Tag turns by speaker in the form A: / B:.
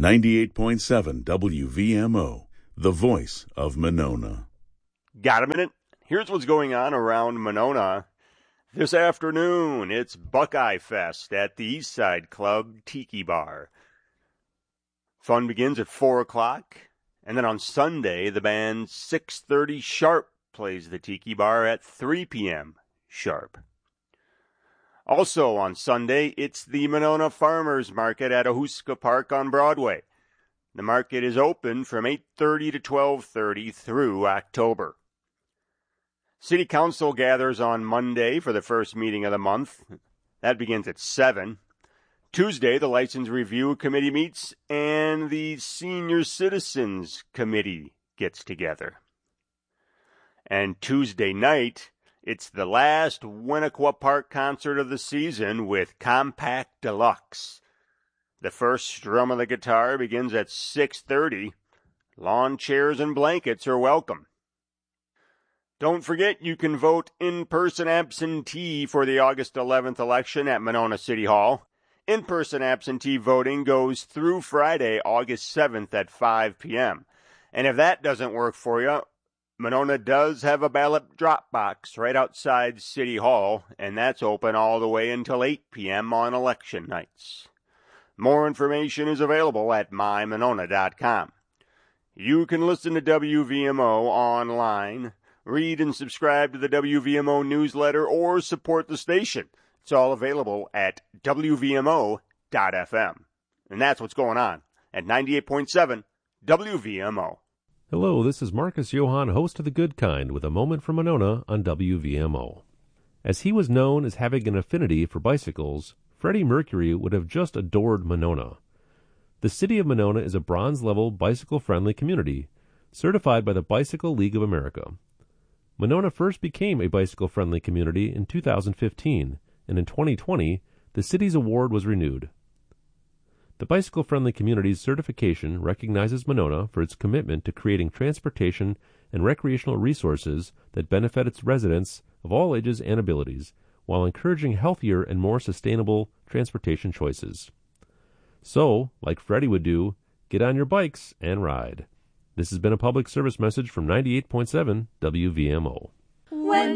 A: 98.7 WVMO, the voice of Monona.
B: Got a minute? Here's what's going on around Monona. This afternoon, it's Buckeye Fest at the Eastside Club Tiki Bar. Fun begins at 4 o'clock, and then on Sunday, the band 6:30 Sharp plays the Tiki Bar at 3 p.m. sharp. Also on Sunday, it's the Monona Farmers Market at Ahuska Park on Broadway. The market is open from 8:30 to 12:30 through October. City Council gathers on Monday for the first meeting of the month. That begins at 7. Tuesday, the License Review Committee meets and the Senior Citizens Committee gets together. And Tuesday night, it's the last Winnequa Park concert of the season with Compact Deluxe. The first strum of the guitar begins at 6:30. Lawn chairs and blankets are welcome. Don't forget you can vote in-person absentee for the August 11th election at Monona City Hall. In-person absentee voting goes through Friday, August 7th at 5 p.m. And if that doesn't work for you, Monona does have a ballot drop box right outside City Hall, and that's open all the way until 8 p.m. on election nights. More information is available at mymonona.com. You can listen to WVMO online, read and subscribe to the WVMO newsletter, or support the station. It's all available at WVMO.fm. And that's what's going on at 98.7 WVMO.
C: Hello, this is Marcus Johann, host of The Good Kind, with a moment from Monona on WVMO. As he was known as having an affinity for bicycles, Freddie Mercury would have just adored Monona. The city of Monona is a bronze-level bicycle-friendly community, certified by the Bicycle League of America. Monona first became a bicycle-friendly community in 2015, and in 2020, the city's award was renewed. The Bicycle-Friendly Communities certification recognizes Monona for its commitment to creating transportation and recreational resources that benefit its residents of all ages and abilities, while encouraging healthier and more sustainable transportation choices. So, like Freddie would do, get on your bikes and ride. This has been a public service message from 98.7 WVMO.